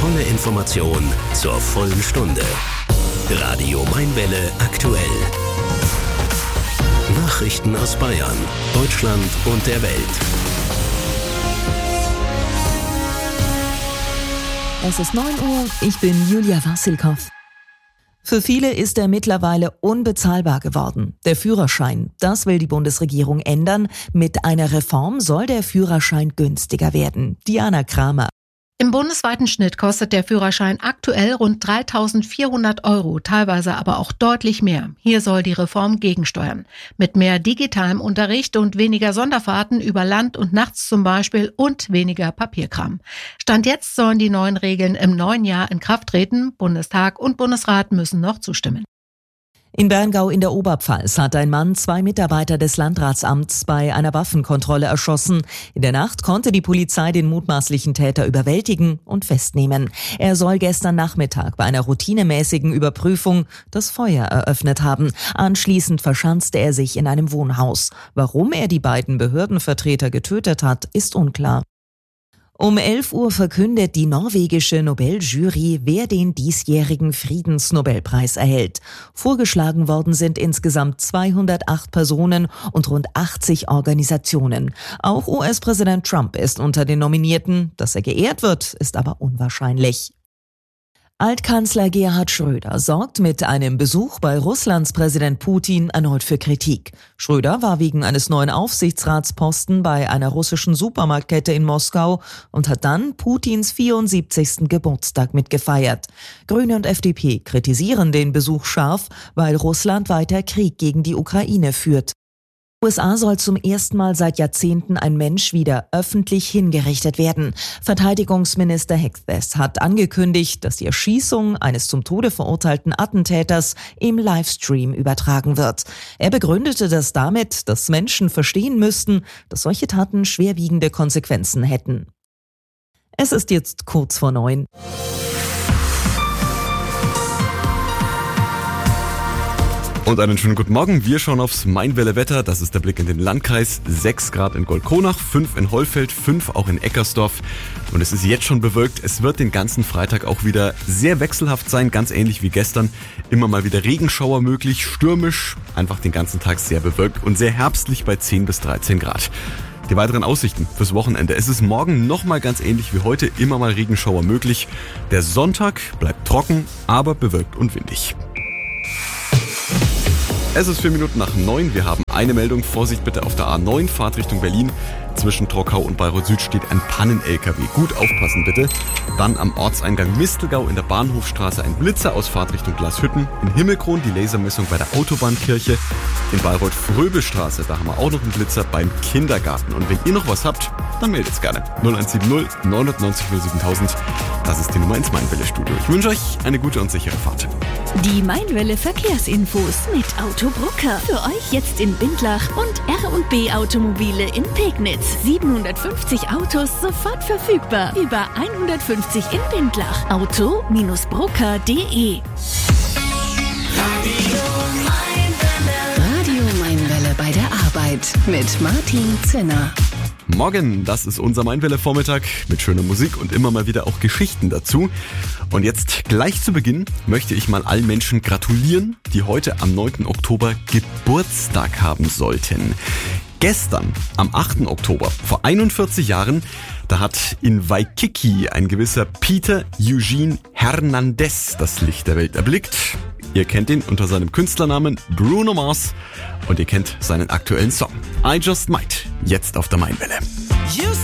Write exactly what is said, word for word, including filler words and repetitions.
volle Information zur vollen Stunde. Radio Mainwelle aktuell. Nachrichten aus Bayern, Deutschland und der Welt. Es ist neun Uhr, ich bin Julia Wassilkow. Für viele ist er mittlerweile unbezahlbar geworden. Der Führerschein, das will die Bundesregierung ändern. Mit einer Reform soll der Führerschein günstiger werden. Diana Kramer. Im bundesweiten Schnitt kostet der Führerschein aktuell rund dreitausendvierhundert Euro, teilweise aber auch deutlich mehr. Hier soll die Reform gegensteuern. Mit mehr digitalem Unterricht und weniger Sonderfahrten über Land und nachts zum Beispiel und weniger Papierkram. Stand jetzt sollen die neuen Regeln im neuen Jahr in Kraft treten. Bundestag und Bundesrat müssen noch zustimmen. In Berngau in der Oberpfalz hat ein Mann zwei Mitarbeiter des Landratsamts bei einer Waffenkontrolle erschossen. In der Nacht konnte die Polizei den mutmaßlichen Täter überwältigen und festnehmen. Er soll gestern Nachmittag bei einer routinemäßigen Überprüfung das Feuer eröffnet haben. Anschließend verschanzte er sich in einem Wohnhaus. Warum er die beiden Behördenvertreter getötet hat, ist unklar. Um elf Uhr verkündet die norwegische Nobeljury, wer den diesjährigen Friedensnobelpreis erhält. Vorgeschlagen worden sind insgesamt zweihundertacht Personen und rund achtzig Organisationen. Auch U S-Präsident Trump ist unter den Nominierten. Dass er geehrt wird, ist aber unwahrscheinlich. Altkanzler Gerhard Schröder sorgt mit einem Besuch bei Russlands Präsident Putin erneut für Kritik. Schröder war wegen eines neuen Aufsichtsratsposten bei einer russischen Supermarktkette in Moskau und hat dann Putins vierundsiebzigsten Geburtstag mitgefeiert. Grüne und F D P kritisieren den Besuch scharf, weil Russland weiter Krieg gegen die Ukraine führt. In den U S A soll zum ersten Mal seit Jahrzehnten ein Mensch wieder öffentlich hingerichtet werden. Verteidigungsminister Hegseth hat angekündigt, dass die Erschießung eines zum Tode verurteilten Attentäters im Livestream übertragen wird. Er begründete das damit, dass Menschen verstehen müssten, dass solche Taten schwerwiegende Konsequenzen hätten. Es ist jetzt kurz vor neun. Und einen schönen guten Morgen. Wir schauen aufs Mainwelle-Wetter. Das ist der Blick in den Landkreis. sechs Grad in Goldkronach, fünf in Hollfeld, fünf auch in Eckersdorf. Und es ist jetzt schon bewölkt. Es wird den ganzen Freitag auch wieder sehr wechselhaft sein, ganz ähnlich wie gestern. Immer mal wieder Regenschauer möglich, stürmisch, einfach den ganzen Tag sehr bewölkt und sehr herbstlich bei zehn bis dreizehn Grad. Die weiteren Aussichten fürs Wochenende. Es ist morgen nochmal ganz ähnlich wie heute, immer mal Regenschauer möglich. Der Sonntag bleibt trocken, aber bewölkt und windig. Es ist vier Minuten nach neun. Wir haben eine Meldung. Vorsicht bitte auf der A neun, Fahrt Richtung Berlin. Zwischen Trockau und Bayreuth Süd steht ein Pannen-L K W. Gut aufpassen bitte. Dann am Ortseingang Mistelgau in der Bahnhofstraße ein Blitzer aus Fahrt Richtung Glashütten. In Himmelkron die Lasermessung bei der Autobahnkirche. In Bayreuth Fröbelstraße, da haben wir auch noch einen Blitzer beim Kindergarten. Und wenn ihr noch was habt, dann meldet's gerne. null eins sieben null neun neun null siebentausend. Das ist die Nummer ins Mainwelle-Studio. Ich wünsche euch eine gute und sichere Fahrt. Die Mainwelle Verkehrsinfos mit Autobrucker. Für euch jetzt in Bindlach und R und B Automobile in Pegnitz. siebenhundertfünfzig Autos sofort verfügbar. Über hundertfünfzig in Bindlach. Auto Brucker punkt de. Radio Mainwelle bei der Arbeit mit Martin Zinner. Morgen, das ist unser Mainwelle-Vormittag mit schöner Musik und immer mal wieder auch Geschichten dazu. Und jetzt gleich zu Beginn möchte ich mal allen Menschen gratulieren, die heute am neunten Oktober Geburtstag haben sollten. Gestern, am achten Oktober, vor einundvierzig Jahren, da hat in Waikiki ein gewisser Peter Eugene Hernandez das Licht der Welt erblickt. Ihr kennt ihn unter seinem Künstlernamen Bruno Mars und ihr kennt seinen aktuellen Song I Just Might, jetzt auf der Mainwelle.